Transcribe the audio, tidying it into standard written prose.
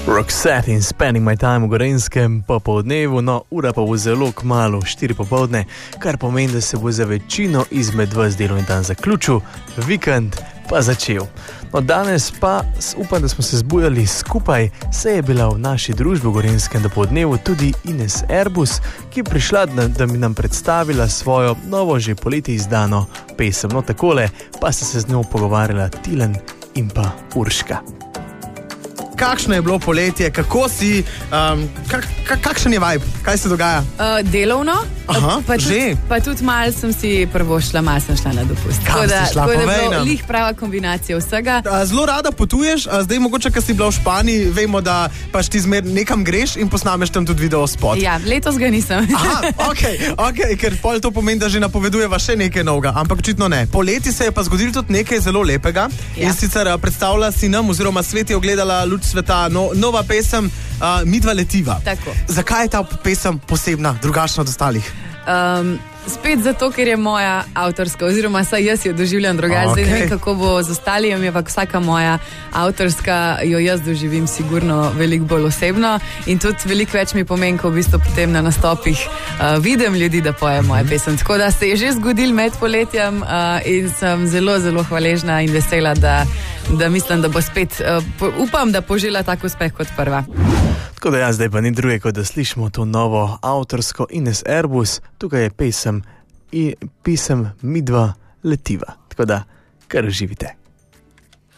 Roxette in Spending My Time v Gorenjskem popoldnevu, no ura pa bo zelo kmalu 4 popoldne, kar pomeni, da se bo za večino izmed vas delovni dan zaključil, vikend pa začel. No danes pa upam, da smo se zbujali skupaj, saj je bila v naši družbi v Gorenjskem dopoldnevu tudi Ines Erbus, ki je prišla, da mi nam predstavila svojo novo že poleti izdano pesem. No takole pa sta se z njo pogovarjala Tilen in pa Urška. Kakšno je bilo poletje, kako si, kakšen je vibe, kaj se dogaja? Delovno, Aha, pa tudi malo sem si prvošla, malo sem šla na dopust. Kam si šla, tako da povej je nam. lih prava kombinacija vsega. Zelo rada potuješ, zdaj mogoče, ker si bila v Španiji, vemo, da pač ti zmer nekam greš in posnameš tam tudi video spot. Ja, letos ga nisem. Aha, ok, ker pol to pomeni, da že napovedujeva še nekaj novega, ampak očitno ne. Poleti se je pa zgodilo tudi nekaj zelo lepega, Ja. In sicer predstavlja si nam, oziroma svet je ogledala luč sveta, nova pesem Midva letiva. Tako. Zakaj je ta pesem posebna, drugačna od ostalih? Spet zato, ker je moja avtorska, oziroma saj jaz jo doživljam drugače. Zdaj ne vem, kako bo z ostalimi, ampak vsaka moja avtorska jo jaz doživim sigurno veliko bolj osebno in tudi veliko več mi pomeni, ko v bistvu potem na nastopih vidim ljudi, da poje moje pesem. Tako da se je že zgodil med poletjem in sem zelo, zelo hvaležna in vesela, da mislim, da bo spet, upam, da požela tak uspeh kot prva. Tako da zdaj pa ni druge, kot da slišimo to novo avtorsko Ines Erbus, tukaj je pesem Midva letiva. Tako da, kar uživite.